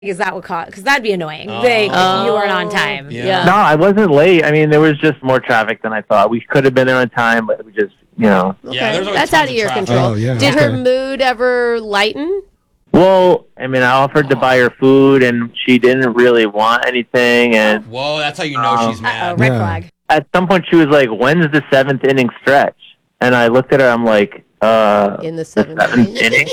Is that what caused? Because that'd be annoying. Oh. Like, you weren't on time. Yeah. No, I wasn't late. I mean, there was just more traffic than I thought. We could have been there on time, but we just, Yeah, Okay. there's always That's tons out of your traffic. control. Oh, yeah, Did her okay. mood ever lighten? Well, I mean, I offered to buy her food, and she didn't really want anything. And Whoa, that's how you know she's Uh-oh, mad. red Yeah. flag. at some point, she was like, "When's the 7th inning stretch?" And I looked at her. I'm like, In the seventh inning? inning."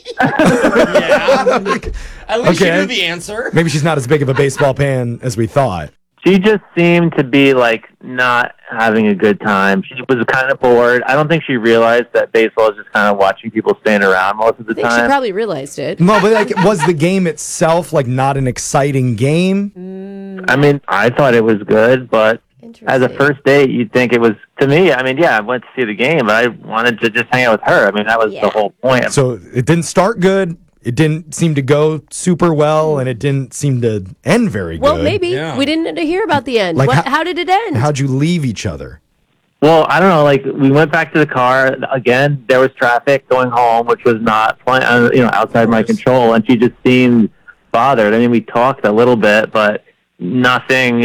Yeah. At least Okay. you knew the answer. Maybe she's not as big of a baseball fan as we thought. She just seemed to be like not having a good time. She was kind of bored. I don't think she realized that baseball is just kind of watching people stand around most of the I think she time. probably realized it. No, but like, was the game itself like not an exciting game? I mean, I thought it was good, but as a Interesting. first date, you'd think it was, to me, I mean, yeah, I went to see the game, but I wanted to just hang out with her. I mean, that was Yeah. the whole point. So it didn't start good. It didn't seem to go super well, and it didn't seem to end very good. Well, maybe. Yeah. We didn't hear about the end. Like, How did it end? How'd you leave each other? Well, I don't know, like, we went back to the car. Again, there was traffic going home, which was not, outside my control, and she just seemed bothered. I mean, we talked a little bit, but nothing,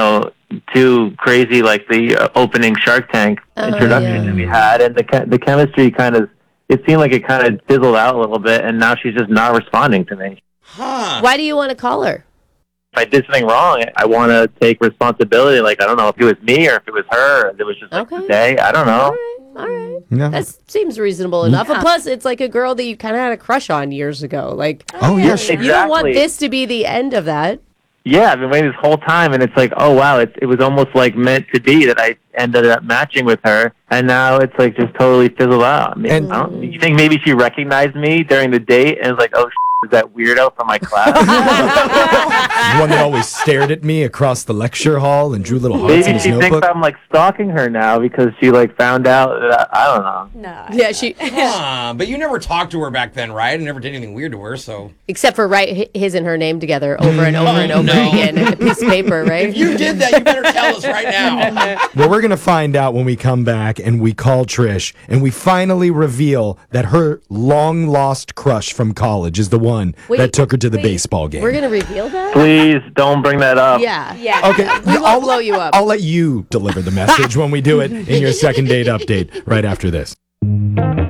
too crazy like the opening Shark Tank introduction yeah. that we had, and the chemistry kind of, it seemed like it kind of fizzled out a little bit, and now she's just not responding to me. Huh. Why do you want to call her? If I did something wrong, I want to take responsibility. Like, I don't know if it was me or if it was her. It was just like Okay. the day. I don't know. All right. Yeah. That seems reasonable enough. And plus, it's like a girl that you kind of had a crush on years ago. Like, Oh, yeah. Exactly. you don't want this to be the end of that. Yeah, I've been waiting this whole time, and it's like, oh, wow, it was almost like meant to be that I ended up matching with her, and now it's like just totally fizzled out. I mean, And- you think maybe she recognized me during the date and was like, oh, is that weirdo from my class? The one that always stared at me across the lecture hall and drew little hearts in Maybe his she thinks notebook. I'm like stalking her now because she like found out that I don't know. No. Yeah, she. But you never talked to her back then, right? And never did anything weird to her, so. Except for write his and her name together over and over and over no. again in a piece of paper, right? If you did that, you better tell us right now. Well, we're going to find out when we come back and we call Trish and we finally reveal that her long lost crush from college is the one that took her to the baseball game. We're going to reveal that? Please don't bring that up. Yeah. Yeah. Okay, We won't blow you up. I'll let you deliver the message when we do it in your second date update right after this.